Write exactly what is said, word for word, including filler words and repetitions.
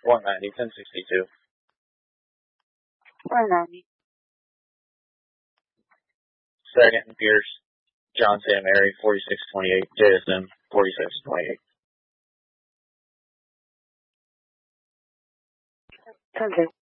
one ninety, ten sixty-two. one ninety. Second and Pierce, John St. Mary, forty-six twenty-eight, J S M, forty-six twenty-eight. ten